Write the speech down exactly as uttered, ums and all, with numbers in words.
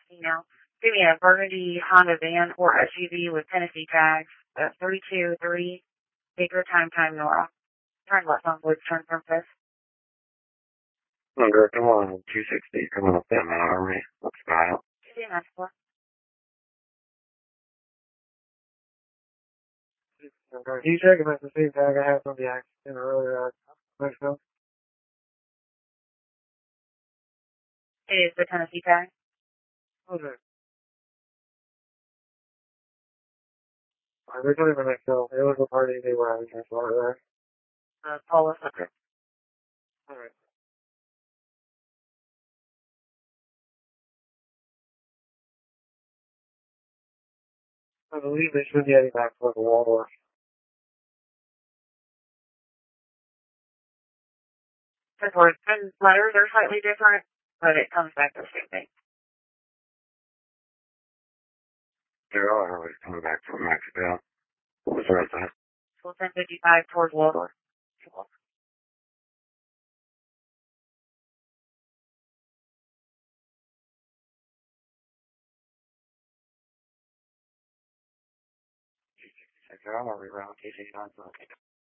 Email. Give me a burgundy Honda van or S U V with Tennessee tags. Uh, thirty-two three Baker Time Time Nora. Turn left on Woods, turn from fifth. Under come on, two sixty, coming up that Army. Let's file. See you next floor. Okay. Can you check if that's the same tag I had from the accident earlier? Myself? It is the Tennessee tag. Okay. Alright, they're coming for next hill. It was a party they were having as well, right? Uh, Paulus. Okay. Alright. I believe they should be heading back for the Waldorf. The words and letters are slightly different, but it comes back to the same thing. They're all always coming back from Mexico. What's the rest of it? So ten fifty-five towards Waldorf. two sixty-six, I'm going to reroute T C nine.